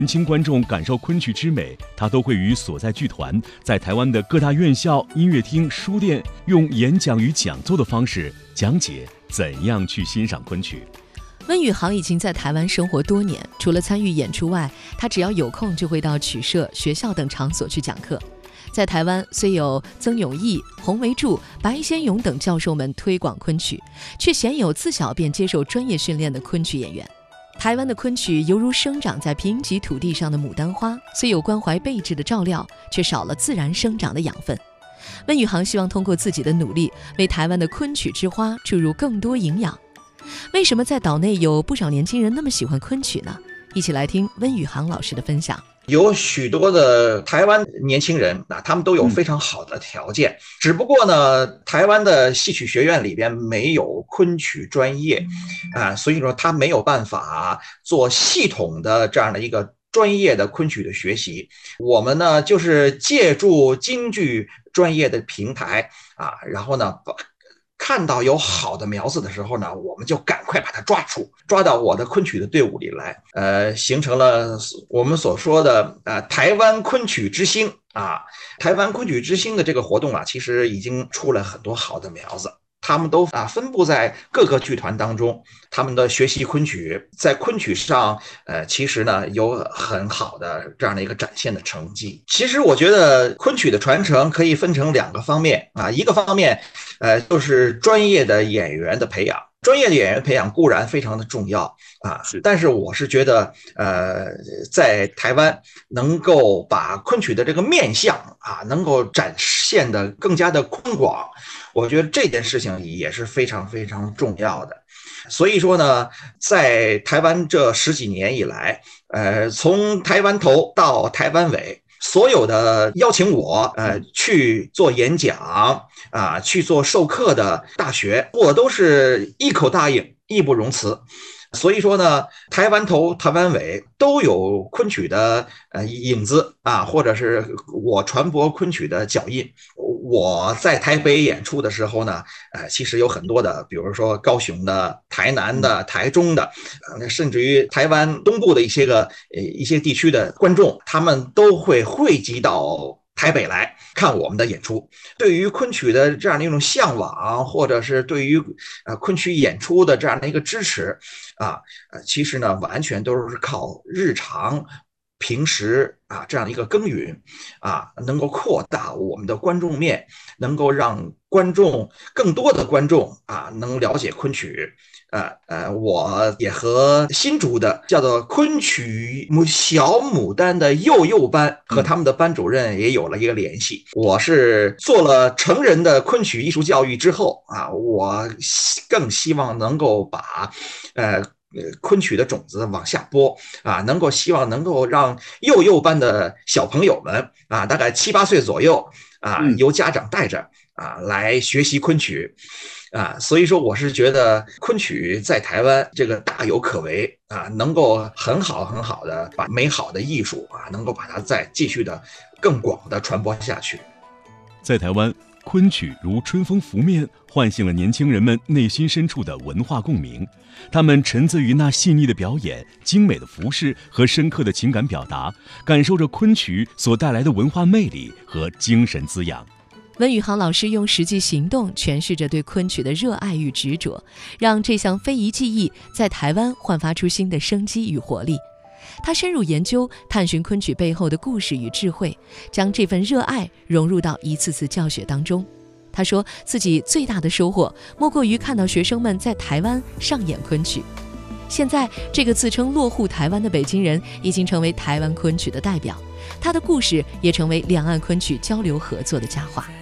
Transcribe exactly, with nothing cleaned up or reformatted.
年轻观众感受昆曲之美，他都会与所在剧团在台湾的各大院校、音乐厅、书店用演讲与讲座的方式讲解怎样去欣赏昆曲。 温宇航已经在台湾生活多年，除了参与演出外，他只要有空就会到曲社、学校等场所去讲课。在台湾虽有曾永义、洪维柱、白先勇等教授们推广昆曲，却鲜有自小便接受专业训练的昆曲演员。台湾的昆曲犹如生长在贫瘠土地上的牡丹花，虽有关怀备至的照料，却少了自然生长的养分。温宇航希望通过自己的努力，为台湾的昆曲之花注入更多营养。为什么在岛内有不少年轻人那么喜欢昆曲呢？一起来听温宇航老师的分享。 有许多的台湾年轻人啊，他们都有非常好的条件，嗯、只不过呢，台湾的戏曲学院里边没有昆曲专业，啊，所以说他没有办法做系统的这样的一个专业的昆曲的学习。我们呢，就是借助京剧专业的平台啊，然后呢，看到有好的苗子的时候呢，我们就赶快把它抓住，抓到我的昆曲的队伍里来，呃，形成了我们所说的呃台湾昆曲之星啊。台湾昆曲之星的这个活动啊，其实已经出了很多好的苗子，他们都啊分布在各个剧团当中，他们的学习昆曲，在昆曲上，呃，其实呢有很好的这样的一个展现的成绩。其实我觉得昆曲的传承可以分成两个方面啊，一个方面，呃，就是专业的演员的培养。专业的演员培养固然非常的重要啊，但是我是觉得，呃，在台湾能够把昆曲的这个面向啊，能够展现的更加的宽广，我觉得这件事情也是非常非常重要的。所以说呢，在台湾这十几年以来，呃，从台湾头到台湾尾，所有的邀请我呃去做演讲啊，去做授课的大学，我都是一口答应，义不容辞。所以说呢，台湾头、台湾尾都有昆曲的呃影子啊，或者是我传播昆曲的脚印。我在台北演出的时候呢，呃，其实有很多的，比如说高雄的、台南的、台中的，呃、甚至于台湾东部的一些个呃一些地区的观众，他们都会汇集到台北来看我们的演出。对于昆曲的这样的一种向往，或者是对于呃昆曲演出的这样的一个支持啊，呃，其实呢，完全都是靠日常平时啊这样的一个耕耘啊，能够扩大我们的观众面，能够让观众更多的观众啊能了解昆曲。呃呃，我也和新竹的叫做昆曲小牡丹的幼幼班和他们的班主任也有了一个联系。我是做了成人的昆曲艺术教育之后啊，我更希望能够把呃昆曲的种子往下播啊，能够希望能够让幼幼班的小朋友们啊，大概七八岁左右啊，由家长带着啊来学习昆曲。啊，所以说我是觉得昆曲在台湾这个大有可为啊，能够很好很好的把美好的艺术啊，能够把它再继续的更广的传播下去。 在台湾，昆曲如春风拂面，唤醒了年轻人们内心深处的文化共鸣。他们沉醉于那细腻的表演、精美的服饰和深刻的情感表达，感受着昆曲所带来的文化魅力和精神滋养。 温宇航老师用实际行动诠释着对昆曲的热爱与执着，让这项非遗技艺在台湾焕发出新的生机与活力。他深入研究，探寻昆曲背后的故事与智慧，将这份热爱融入到一次次教学当中。他说自己最大的收获莫过于看到学生们在台湾上演昆曲。现在这个自称落户台湾的北京人已经成为台湾昆曲的代表，他的故事也成为两岸昆曲交流合作的佳话。